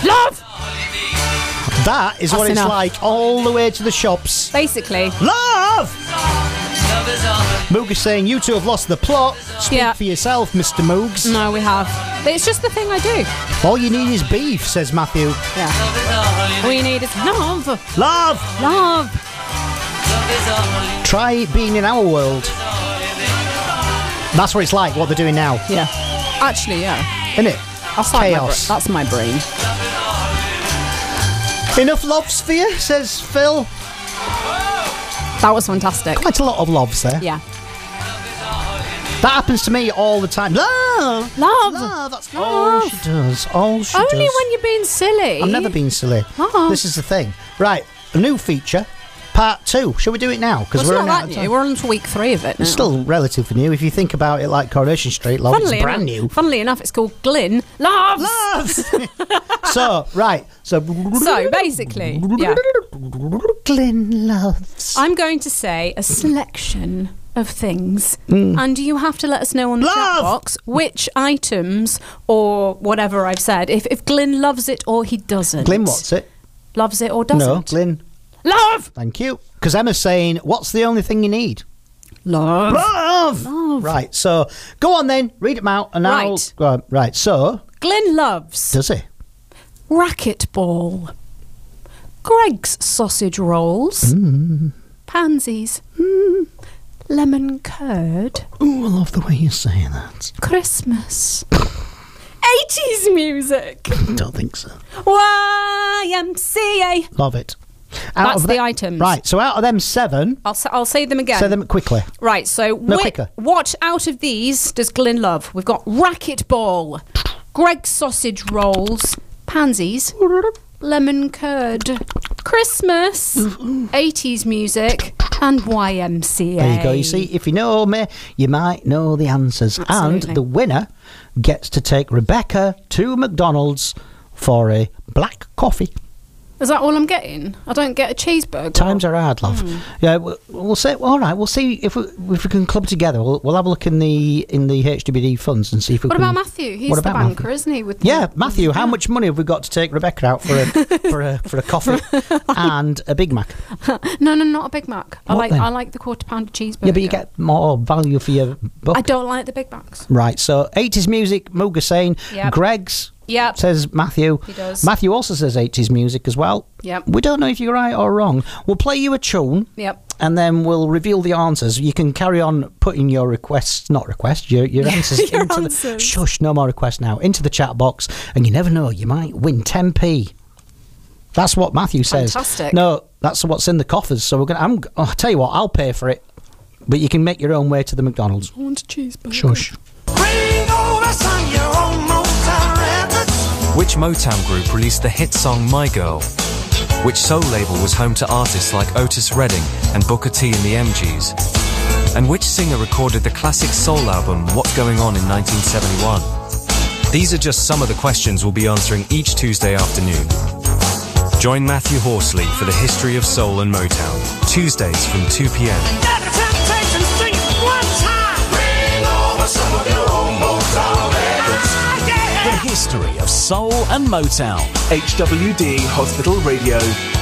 Love! That is That's what it's enough. like all the way to the shops. Basically. Love! Moog is saying, you two have lost the plot. Speak Yeah. for yourself, Mr. Moogs. No, we have. But it's just the thing I do. All you need is beef, says Matthew. Yeah. All you need is love. Love! Love. Try being in our world. That's what it's like, what they're doing now. Yeah. Actually, yeah. Isn't it? That's like Chaos. that's my brain. Enough loves for you, says Phil. That was fantastic. Quite a lot of loves there. Yeah. That happens to me all the time. Love! Love. Love, that's all Love. she does. All she Only does. when you're being silly. I've never been silly. Oh. This is the thing. Right, a new feature, part 2. Shall we do it now? Because Well, it's we're not out that of new. time. We're on to week 3 of it now. It's still relatively new. If you think about it like Coronation Street, love, it's brand new. Funnily enough, it's called Glyn Loves. Loves! So, right. So basically, yeah. Glyn loves. I'm going to say a selection of things, and you have to let us know on the chat Love! box which items or whatever I've said. If Glyn loves it or he doesn't. Glyn, what's it? Loves it or doesn't. No, Glyn. Love! Thank you. Because Emma's saying, what's the only thing you need? Love. Love! Love. Right, so go on then, read them out, and I'll... Right. Go on. Right, so... Glyn loves Does he? racquetball, Greg's sausage rolls, pansies, lemon curd, Oh, I love the way you say that. Christmas, 80s music, Don't think so. YMCA. Love it. That's the items. Right, so out of them 7, I'll say them again. say them quickly. Right, so quicker. what out of these does Glyn love? We've got racquetball, Greg's sausage rolls, pansies, lemon curd, Christmas, 80s music, and YMCA. There you go. You see, if you know me, you might know the answers. Absolutely. And the winner gets to take Rebecca to McDonald's for a black coffee. Is that all I'm getting? I don't get a cheeseburger. Times are hard, love. Yeah, we'll say. All right, we'll see if we can club together. We'll have a look in the HWD funds and see if we What can. about Matthew? He's What the about banker, Matthew? isn't he? With Yeah, Matthew. How much money have we got to take Rebecca out for a coffee and a Big Mac? No, not a Big Mac. I What then? like the quarter pounder cheeseburger. Yeah, but you get more value for your buck. I don't like the Big Macs. Right, so 80s music, Mooga saying. Yep. Greg's Yep. says Matthew. He does. Matthew also says 80s music as well. Yep. We don't know if you're right or wrong. We'll play you a tune. Yep. And then we'll reveal the answers. You can carry on putting your requests, not requests, your answers Your into answers. the... Shush, no more requests now. Into the chat box. And you never know, you might win 10p. That's what Matthew says. Fantastic. No, that's what's in the coffers. So we're going to... I'll tell you what, I'll pay for it. But you can make your own way to the McDonald's. I want a cheeseburger. Shush. Which Motown group released the hit song My Girl? Which soul label was home to artists like Otis Redding and Booker T and the MGs? And which singer recorded the classic soul album What's Going On in 1971? These are just some of the questions we'll be answering each Tuesday afternoon. Join Matthew Horsley for the history of soul and Motown, Tuesdays from 2 p.m. The history of soul and Motown. HWD Hospital Radio